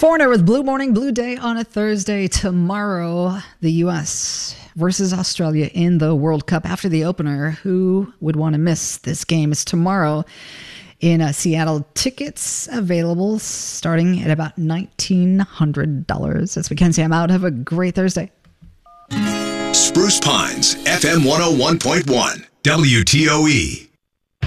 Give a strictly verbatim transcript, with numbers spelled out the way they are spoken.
Foreigner with Blue Morning, Blue Day on a Thursday. Tomorrow, the U S versus Australia in the World Cup after the opener. Who would want to miss this game? It's tomorrow in uh, Seattle. Tickets available starting at about nineteen hundred dollars. That's Mackenzie. I'm out. Have a great Thursday. Spruce Pines, F M one oh one point one, W T O E.